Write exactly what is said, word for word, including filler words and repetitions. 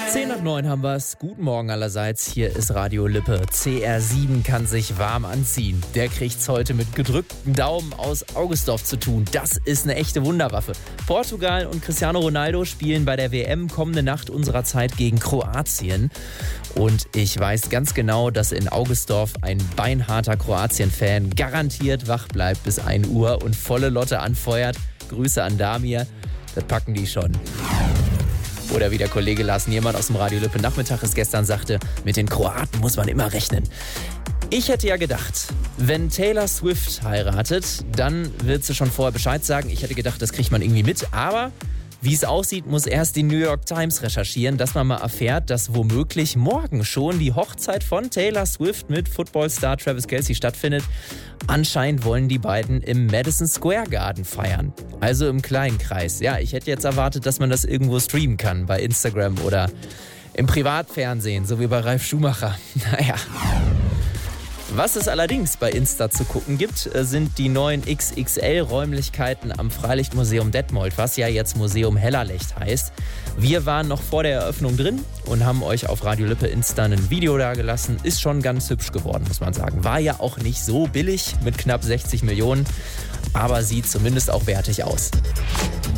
zehn nach neun haben wir es. Guten Morgen allerseits. Hier ist Radio Lippe. C R sieben kann sich warm anziehen. Der kriegt's heute mit gedrückten Daumen aus Augustdorf zu tun. Das ist eine echte Wunderwaffe. Portugal und Cristiano Ronaldo spielen bei der W M kommende Nacht unserer Zeit gegen Kroatien. Und ich weiß ganz genau, dass in Augustdorf ein beinharter Kroatien-Fan garantiert wach bleibt bis ein Uhr und volle Lotte anfeuert. Grüße an Damir. Das packen die schon. Oder wie der Kollege Lars Niermann aus dem Radio Lippe Nachmittag es gestern sagte, mit den Kroaten muss man immer rechnen. Ich hätte ja gedacht, wenn Taylor Swift heiratet, dann wird sie schon vorher Bescheid sagen. Ich hätte gedacht, das kriegt man irgendwie mit. Aber wie es aussieht, muss erst die New York Times recherchieren, dass man mal erfährt, dass womöglich morgen schon die Hochzeit von Taylor Swift mit Footballstar Travis Kelce stattfindet. Anscheinend wollen die beiden im Madison Square Garden feiern. Also im kleinen Kreis. Ja, ich hätte jetzt erwartet, dass man das irgendwo streamen kann, bei Instagram oder im Privatfernsehen, so wie bei Ralf Schumacher. Naja. Was es allerdings bei Insta zu gucken gibt, sind die neuen X X L-Räumlichkeiten am Freilichtmuseum Detmold, was ja jetzt Museum Hellerlecht heißt. Wir waren noch vor der Eröffnung drin und haben euch auf Radio Lippe Insta ein Video dagelassen. Ist schon ganz hübsch geworden, muss man sagen. War ja auch nicht so billig mit knapp sechzig Millionen, aber sieht zumindest auch wertig aus.